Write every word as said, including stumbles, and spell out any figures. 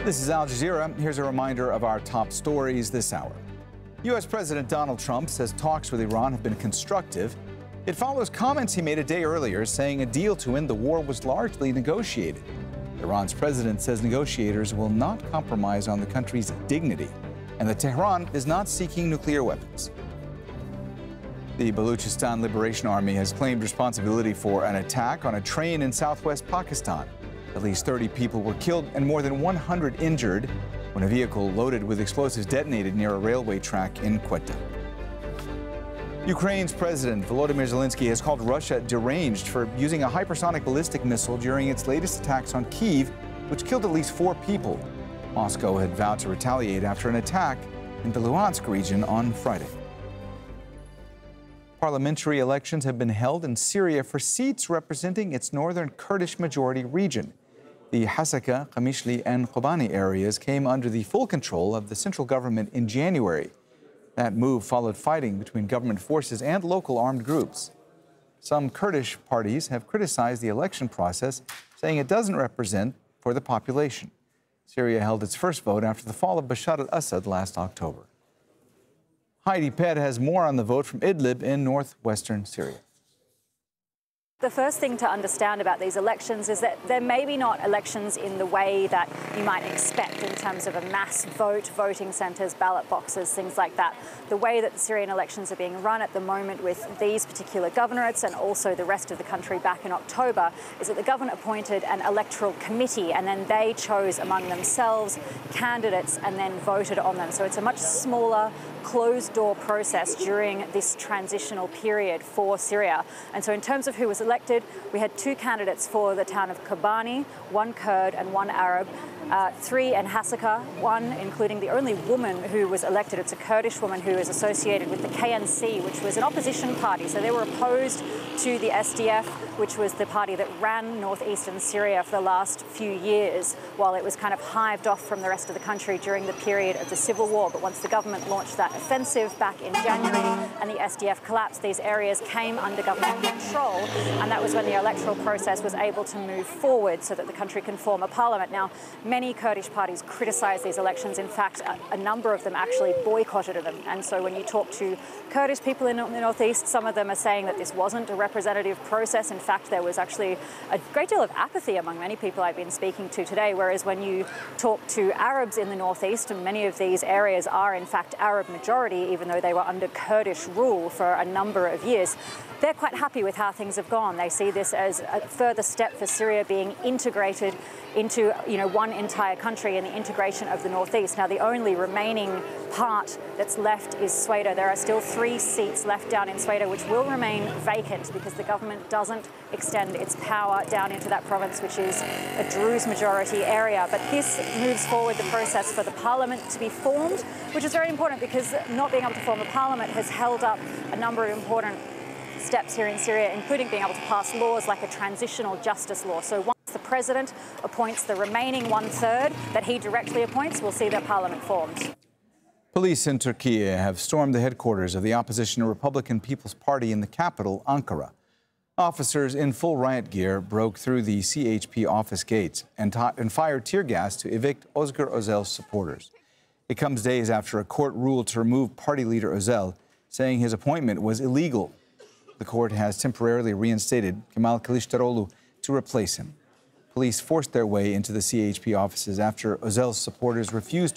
This is Al Jazeera. Here's a reminder of our top stories this hour. U S President Donald Trump says talks with Iran have been constructive. It follows comments he made a day earlier saying a deal to end the war was largely negotiated. Iran's president says negotiators will not compromise on the country's dignity and that Tehran is not seeking nuclear weapons. The Baluchistan Liberation Army has claimed responsibility for an attack on a train in southwest Pakistan. At least thirty people were killed and more than one hundred injured when a vehicle loaded with explosives detonated near a railway track in Quetta. Ukraine's President Volodymyr Zelensky has called Russia deranged for using a hypersonic ballistic missile during its latest attacks on Kyiv, which killed at least four people. Moscow had vowed to retaliate after an attack in the Luhansk region on Friday. Parliamentary elections have been held in Syria for seats representing its northern Kurdish majority region. The Hasaka, Qamishli, and Kobani areas came under the full control of the central government in January. That move followed fighting between government forces and local armed groups. Some Kurdish parties have criticized the election process, saying it doesn't represent for the population. Syria held its first vote after the fall of Bashar al-Assad last October. Heidi Pett has more on the vote from Idlib in northwestern Syria. The first thing to understand about these elections is that they're maybe not elections in the way that you might expect in terms of a mass vote, voting centres, ballot boxes, things like that. The way that the Syrian elections are being run at the moment with these particular governorates and also the rest of the country back in October is that the government appointed an electoral committee and then they chose among themselves candidates and then voted on them. So it's a much smaller, closed-door process during this transitional period for Syria. And so in terms of who was elected, we had two candidates for the town of Kobani, one Kurd and one Arab, uh, three in Hasaka, one including the only woman who was elected. It's a Kurdish woman who is associated with the K N C, which was an opposition party. So they were opposed to the S D F, which was the party that ran northeastern Syria for the last few years, while it was kind of hived off from the rest of the country during the period of the civil war. But once the government launched that offensive back in January and the S D F collapsed, these areas came under government control, and that was when the electoral process was able to move forward so that the country can form a parliament. Now, many Kurdish parties criticise these elections. In fact, a, a number of them actually boycotted them. And so when you talk to Kurdish people in the northeast, some of them are saying that this wasn't a representative process. In fact, there was actually a great deal of apathy among many people I've been speaking to today, whereas when you talk to Arabs in the northeast, and many of these areas are in fact Arab majority, even though they were under Kurdish rule for a number of years, they're quite happy with how things have gone. They see this as a further step for Syria being integrated into, you know, one entire country and the integration of the northeast. Now, the only remaining part that's left is Sweda. There are still three seats left down in Sweda, which will remain vacant because the government doesn't extend its power down into that province, which is a Druze majority area. But this moves forward the process for the parliament to be formed, which is very important because not being able to form a parliament has held up a number of important steps here in Syria, including being able to pass laws like a transitional justice law. So once the president appoints the remaining one-third that he directly appoints, we'll see their parliament formed. Police in Turkey have stormed the headquarters of the opposition Republican People's Party in the capital, Ankara. Officers in full riot gear broke through the C H P office gates and, and fired tear gas to evict Özgür Özel's supporters. It comes days after a court ruled to remove party leader Özel, saying his appointment was illegal. The court has temporarily reinstated Kemal Kılıçdaroğlu to replace him. Police forced their way into the C H P offices after Özel's supporters refused